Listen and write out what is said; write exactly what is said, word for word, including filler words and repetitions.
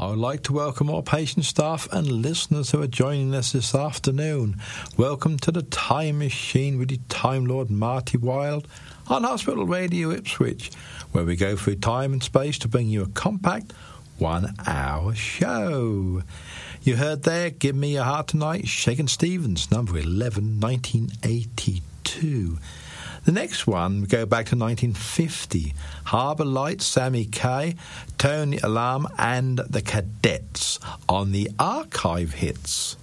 I would like to welcome all patient staff and listeners who are joining us this afternoon. Welcome to the Time Machine with the Time Lord Marty Wilde on Hospital Radio Ipswich, where we go through time and space to bring you a compact one-hour show. You heard there, Give Me Your Heart Tonight, Shakin' Stevens, number eleven, nineteen eighty-two. The next one, we go back to nineteen fifty. Harbour Lights, Sammy Kaye, Tony Alarm and the Cadets on the Archive Hits.